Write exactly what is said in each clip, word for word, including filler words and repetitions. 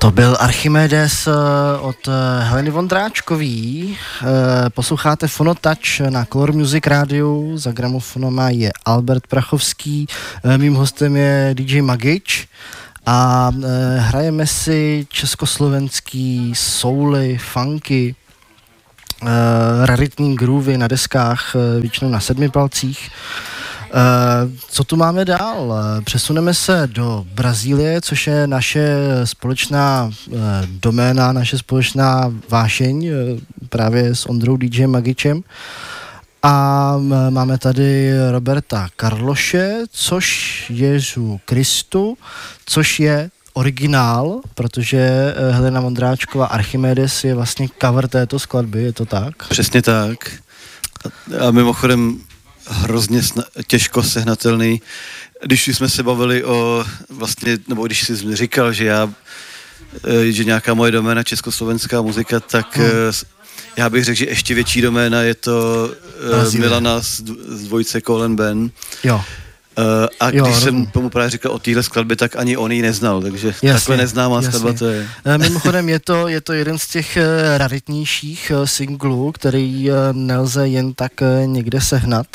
To byl Archimedes od Heleny Vondráčkový. Posloucháte Fonotouch na Color Music rádiu. Za gramofonoma je Albert Prachovský. Mým hostem je D J Magič. A hrajeme si československý souly, funky, raritní groovy na deskách, většinou na sedmi palcích. Co tu máme dál? Přesuneme se do Brazílie, což je naše společná doména, naše společná vášeň právě s Ondrou D J Magičem. A máme tady Roberta Carlose, což je Ježíšu Kristu, což je originál, protože Helena Vondráčková Archimedes je vlastně cover této skladby, je to tak? Přesně tak. A mimochodem hrozně sna- těžko sehnatelný. Když jsme se bavili o vlastně, nebo když jsi říkal, že já, že nějaká moje doména československá muzika, tak hmm. já bych řekl, že ještě větší doména je to Brazílie. Milana z, z dvojice Colin Ben. Jo. A když jo, jsem tomu právě říkal o téhle skladbě, tak ani on ji neznal, takže jasně, takhle neznámá skladba to je. Mimochodem je to, je to jeden z těch raritnějších singlů, který nelze jen tak někde sehnat.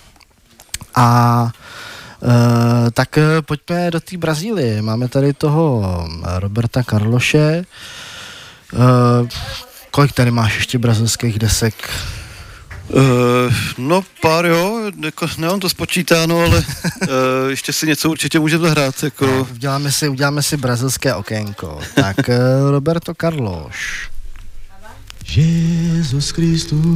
A e, tak pojďme do té Brazílie. Máme tady toho Roberta Carlose. E, kolik tady máš ještě brazilských desek? Uh, no pár jo, jako, nemám to spočítáno, ale uh, ještě si něco určitě můžeme zahrát. Jako. No, uděláme, si, uděláme si brazilské okénko. Tak uh, Roberto Carlos. Jesus Cristo.